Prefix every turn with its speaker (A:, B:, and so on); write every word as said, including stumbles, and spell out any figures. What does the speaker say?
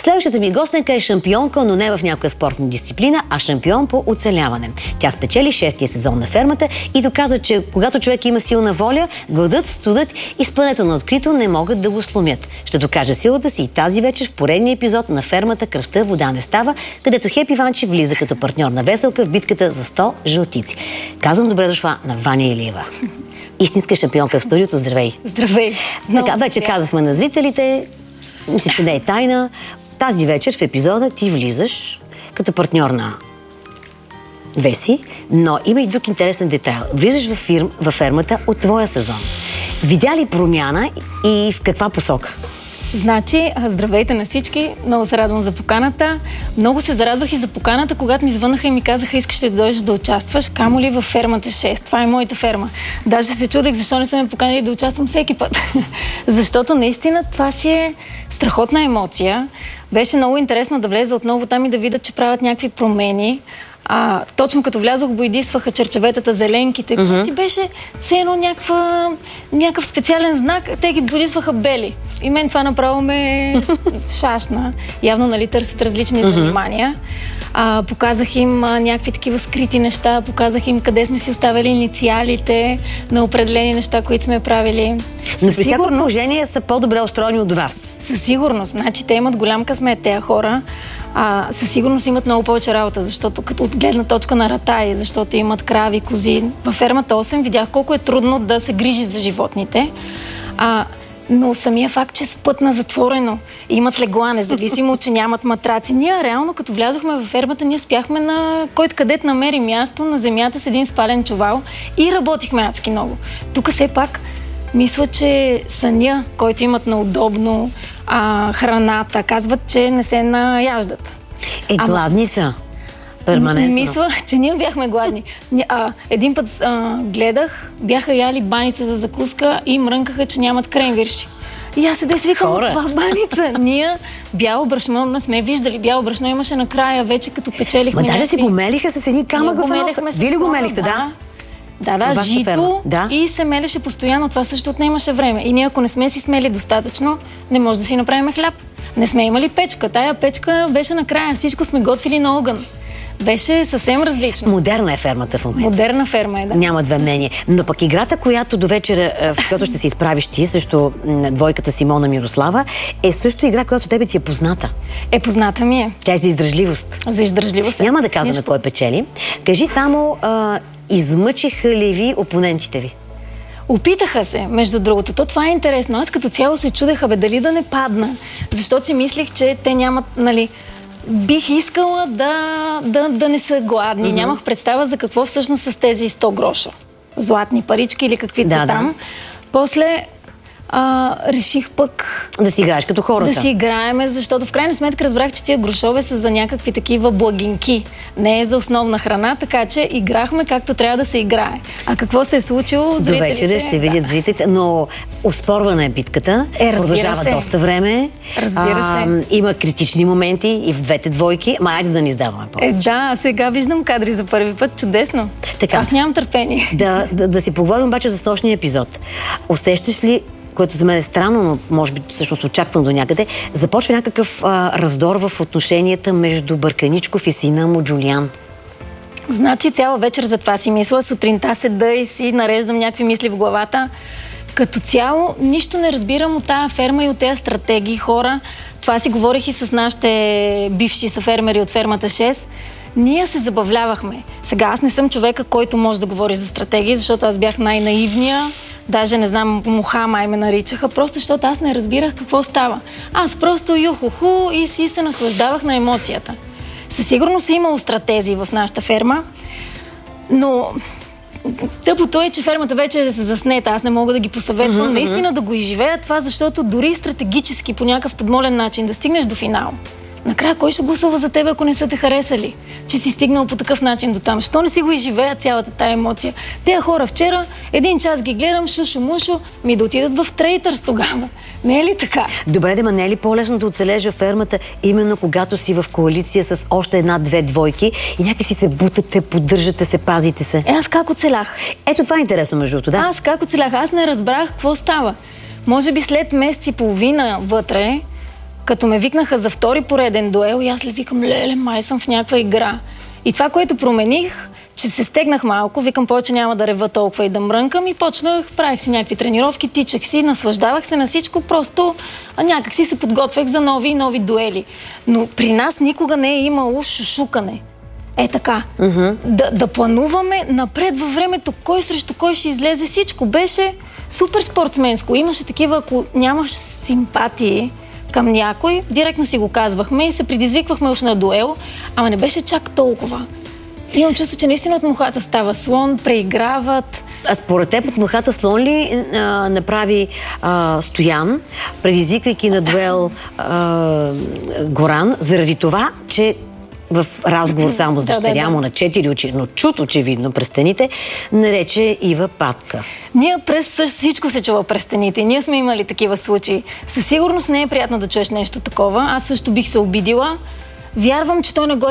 A: Следващата ми гостенка е шампионка, но не в някоя спортна дисциплина, а шампион по оцеляване. Тя спечели шестия сезон на Фермата и доказа, че когато човек има силна воля, гладът, студът и спането на открито не могат да го сломят. Ще докаже силата си и тази вечер в поредния епизод на Фермата "Кръвта, вода не става", където Хепи Ванчев влиза като партньор на Веселка в битката за сто жълтици. Казвам добре дошла на Ваня Илиева. Истинска шампионка в студиото. Здравей!
B: Здравей!
A: Така, вече казахме на зрителите, мисля, че не е тайна. Тази вечер в епизода ти влизаш като партньор на Веси, но има и друг интересен детайл. Влизаш във, фирм, във Фермата от твоя сезон. Видя ли промяна и в каква посока?
B: Значи, здравейте на всички, много се радвам за поканата. Много се зарадвах и за поканата, когато ми звънаха и ми казаха: искаш ли да дойдеш да участваш, камо ли във Фермата шест. Това е моята ферма. Даже се чудех защо не са ме поканили да участвам всеки път. Защото наистина това си е страхотна емоция. Беше много интересно да влеза отново там и да видя, че правят някакви промени. А, точно като влязох, боядисваха черчеветата, зеленките, mm-hmm. което си беше все едно някаква, някакъв специален знак. Те ги боядисваха бели. И мен това направо ме шашна. Явно, нали, търсят различни mm-hmm. занимания. А, показах им а, някакви такива скрити неща, показах им къде сме си оставили инициалите на определени неща, които сме правили.
A: Но при всяко положение са по-добре устроени от вас.
B: Със сигурност. Значи те имат голям късмет, тези хора. А, със сигурност имат много повече работа, защото като от гледна точка на ратаи, защото имат крави, кози. Във Фермата осем видях колко е трудно да се грижи за животните. А, но самия факт, че спът на затворено, имат легла, независимо, че нямат матраци. Ние реално, като влязохме във Фермата, ние спяхме на който където намери място, на земята с един спален чувал и работихме адски много. Тук все пак мисля, че съня, който имат на удобно, а, храната, казват, че не се наяждат.
A: Е, Ама... гладни са. Перманентно.
B: Мисля, че ние бяхме гладни. А, един път а, гледах, бяха яли баница за закуска и мрънкаха, че нямат кренвирши. И аз седе свикам, това баница. Ние бяло брашно не сме виждали. Бяло брашно имаше накрая, вече като печелихме.
A: Ма даже си го мелиха с едни камък в едно. Вие ли го мелихте, да?
B: Да, да, жито да. И се мелеше постоянно. Това също отнемаше време. И ние, ако не сме си смели достатъчно, не може да си направим хляб. Не сме имали печка. Тая печка беше накрая. Всичко сме готвили на огън. Беше съвсем различно.
A: Модерна е Фермата в момента.
B: Модерна ферма е, да.
A: Няма две мнения. Но пък играта, която до вечера, в която ще се изправиш ти, също двойката Симона Мирослава, е също игра, която тебе ти е позната.
B: Е, позната ми е.
A: Тя е за издръжливост.
B: За издръжливост е.
A: Няма да казваме Нещо... кой печели. Кажи само, а, измъчиха ли ви опонентите ви?
B: Опитаха се, между другото. То това е интересно. Аз като цяло се чудеха, бе, дали да не падна. Защото си мислих, че те нямат, нали... Бих искала да, да, да не са гладни. Mm-hmm. Нямах представа за какво всъщност с тези сто гроша. Златни парички или какви да, са там. Да. После а, реших пък...
A: Да си играеш като хората.
B: Да си играеме, защото в крайна сметка разбрах, че тия грошове са за някакви такива благинки. Не е за основна храна, така че играхме както трябва да се играе. А какво се е случило?
A: До вечера ще видят да. зрителите, но оспорвана е битката.
B: Е,
A: продължава
B: се.
A: доста време.
B: Разбира
A: а,
B: се.
A: Има критични моменти и в двете двойки. Ма айде да ни издаваме повече.
B: Е, да, сега виждам кадри за първи път. Чудесно. Така, аз нямам търпение.
A: Да, да, да си поговорим обаче за снощния епизод. Усещаш ли, което за мен е странно, но може би всъщност очаквам до някъде, започва някакъв а, раздор в отношенията между Бърканичков и сина му Джулиан?
B: Значи цяла вечер за това си мисля. Сутринта седа и си нареждам някакви мисли в главата. Като цяло нищо не разбирам от тая ферма и от тези стратегии хора. Това си говорих и с нашите бивши съфермери от Фермата шест. Ние се забавлявахме. Сега аз не съм човека, който може да говори за стратегии, защото аз бях най-наивния. Даже не знам, муха май ме наричаха, просто защото аз не разбирах какво става. Аз просто юхуху и си се наслаждавах на емоцията. Със сигурност е имало стратези в нашата ферма, но тъпото е, че фермата вече е заснета. Аз не мога да ги посъветвам mm-hmm. наистина да го изживея това, защото дори стратегически по някакъв подмолен начин да стигнеш до финал. Накрая кой ще гласува за теб, ако не са те харесали? Че си стигнал по такъв начин до там. Що не си го изживеят цялата тая емоция? Те хора вчера, един час ги гледам, шушо-мушо, ми да отидат в Трейтърс тогава. Не е ли така?
A: Добре, да, ма не е ли по-лесно да оцележа фермата, именно когато си в коалиция с още една-две двойки и някак си се бутате, поддържате се, пазите се?
B: Е, аз как оцелях?
A: Ето това е интересно между другото, да?
B: Аз как оцелях? Аз не разбрах какво става. Може би след месец и половина вътре, Като ме викнаха за втори пореден дуел, и аз ли викам, леле, май съм в някаква игра. И това, което промених, че се стегнах малко, викам, повече няма да рева толкова и да мрънкам, и почнах, правих си някакви тренировки, тичах си, наслаждавах се на всичко, просто някак си се подготвях за нови и нови дуели. Но при нас никога не е имало шушукане. Е така. Mm-hmm. Да, да плануваме напред във времето, кой срещу кой ще излезе, всичко беше супер спортсменско. Имаше такива, ако нямаш симпатии към някой, директно си го казвахме и се предизвиквахме уж на дуел, ама не беше чак толкова. Имам чувство, че наистина от мухата става слон, преиграват.
A: А според теб от мухата слон ли а, направи а, Стоян, предизвиквайки на дуел а, Горан, заради това, че в разговор само с дъщеря му на четири очи, но чут очевидно през стените, нарече Ива Патка.
B: Ние през всичко се чува през стените. Ние сме имали такива случаи. Със сигурност не е приятно да чуеш нещо такова. Аз също бих се обидила. Вярвам, че той не го